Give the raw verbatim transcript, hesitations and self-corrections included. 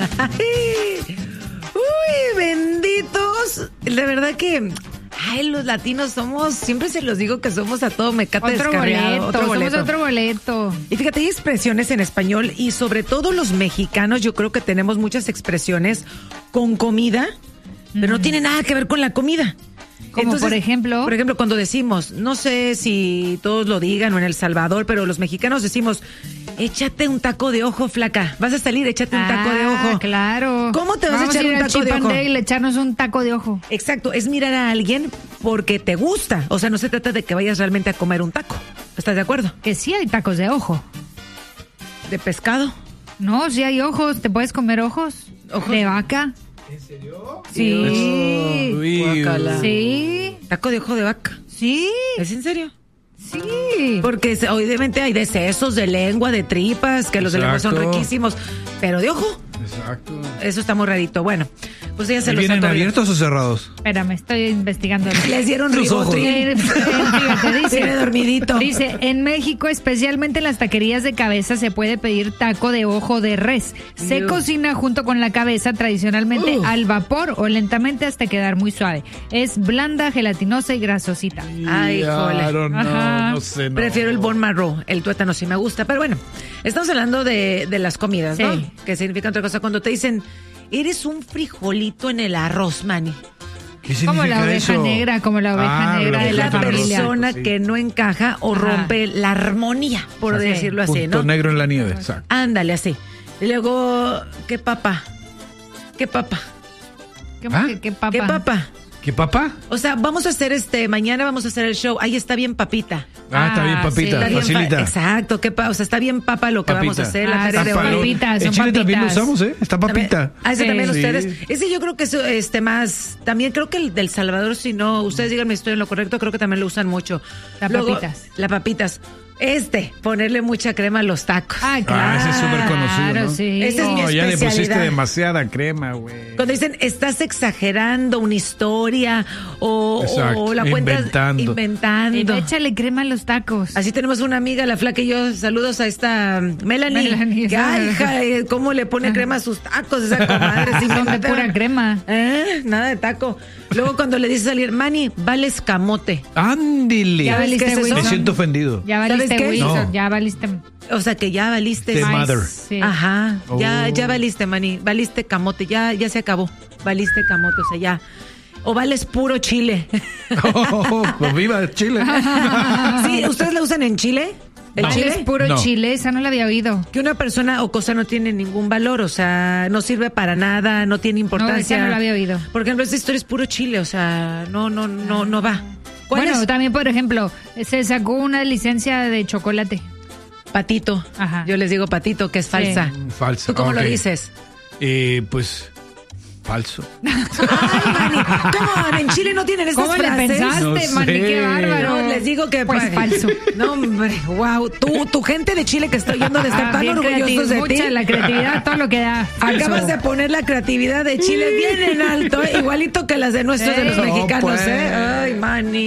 Uy, benditos. La verdad que... Ay, los latinos somos, siempre se los digo que somos a todo mecate otro descarriado. Boleto, otro boleto. Somos otro boleto. Y fíjate, hay expresiones en español y sobre todo los mexicanos, yo creo que tenemos muchas expresiones con comida, mm. pero no tiene nada que ver con la comida. Como Entonces, por ejemplo... Por ejemplo, cuando decimos, no sé si todos lo digan o en El Salvador, pero los mexicanos decimos, échate un taco de ojo, flaca. Vas a salir, échate un taco de ojo. Ah, claro. ¿Cómo te vas Vamos a echar a ir un al taco de Chip and ojo? Dale, echarnos un taco de ojo. Exacto, es mirar a alguien porque te gusta. O sea, no se trata de que vayas realmente a comer un taco. ¿Estás de acuerdo? Que sí hay tacos de ojo. ¿De pescado? No, sí hay ojos. ¿Te puedes comer ojos? ¿Ojos? ¿De vaca? ¿En serio? Sí. Uy, Guácala. Sí. Taco de ojo de vaca. Sí. ¿Es en serio? Sí. Porque se- obviamente hay de sesos, de lengua, de tripas, que los de lengua son Exacto. riquísimos. Pero de ojo, Exacto. eso está muy rarito. Bueno, pues ya se ¿Y los vienen saco. abiertos o cerrados? Espérame, estoy investigando. Les dieron Sus ojos. ribotril. Eh, fíjate, dice, Tiene dormidito. dice, en México, especialmente en las taquerías de cabeza, se puede pedir taco de ojo de res. Se Dios. cocina junto con la cabeza, tradicionalmente Uf. al vapor o lentamente hasta quedar muy suave. Es blanda, gelatinosa y grasosita. Ay, jole. Claro, no, Ajá. no sé. No. Prefiero el bone marrow, el tuétano sí me gusta, pero bueno, estamos hablando de, de las comidas, ¿no? Sí. Que significa otra cosa. Cuando te dicen, eres un frijolito en el arroz, Manny. ¿Qué Como significa la oveja eso? negra, como la oveja Ah, negra de Es la la familia. persona Sí. que no encaja o Ajá. rompe la armonía, por Sí. decirlo así, Punto ¿no? negro en la nieve, exacto. Ándale, así. Y luego, ¿qué papa? ¿Qué papa? ¿Qué, ¿Ah? qué- qué papa? ¿Qué papa? ¿Qué papá? O sea, vamos a hacer este, mañana vamos a hacer el show. Ahí está bien papita. Ah, está bien, Ah, papita, sí. Está bien pa- facilita. Exacto, ¿qué pa- o sea, está bien papa lo que Papita. vamos a hacer, la Ah, tarea de son hoy. papitas, En son Chile también lo papitas. usamos, ¿eh? Está papita. También- Ah, ese Sí. también Sí. ustedes. Ese yo creo que es este más. También creo que el del Salvador, si no, ustedes díganme si estoy en lo correcto, creo que también lo usan mucho. Las papitas. Las papitas. Este, ponerle mucha crema a los tacos. Ah, claro. Ah, ese es súper conocido, ¿no? Sí. Ese es mi No, ya le pusiste especialidad. demasiada crema, güey. Cuando dicen, estás exagerando una historia o, Exacto, o la cuentas inventando. inventando. Échale crema a los tacos. Así tenemos una amiga, la flaca y yo, saludos a esta Melanie. Melanie, que, ay, esa- hija, eh, cómo le pone crema a sus tacos esa comadre. sin Son de inventar. pura crema. ¿Eh? Nada de taco. Luego cuando le dice salir, Manny, vales camote. Ándile. Ya ¿Sabes valiste, qué es eso? Me Wilson. siento ofendido. Ya ¿Sabes valiste, qué? Wilson. No. Ya valiste. O sea que ya valiste. The Ay, mother. Sí. Ajá, ya, Oh. ya valiste, Manny. Valiste camote, ya, ya se acabó. Valiste camote, o sea, ya. O vales puro chile. Oh, pues viva Chile. Sí, ¿ustedes la usan en Chile? ¿El No. chile? Es puro No. chile, esa no la había oído. Que una persona o cosa no tiene ningún valor, o sea, no sirve para nada, no tiene importancia. No, esa no la había oído. Por ejemplo, esta historia es puro chile, o sea, no, no, no, no va. ¿Cuál Bueno, es? también, por ejemplo, se sacó una licencia de chocolate. Patito. Ajá. Yo les digo patito, que es falsa. Mm, Falso. ¿Tú cómo Ok. lo dices? Eh, pues, falso. Ay, Manny, ¿cómo? En Chile no tienen estas ¿Cómo le frases. pensaste, No Manny? sé. Qué bárbaro. No, les digo que Pues falso. No, hombre, wow. Tú, tu gente de Chile que está oyendo de estar Ah, tan bien orgullosos creativo, de mucha ti. la creatividad, todo lo que da. Falso. Acabas de poner la creatividad de Chile bien en alto, ¿eh? Igualito que las de nuestros de los Sí. mexicanos, No, pues. ¿eh? Ay, Manny.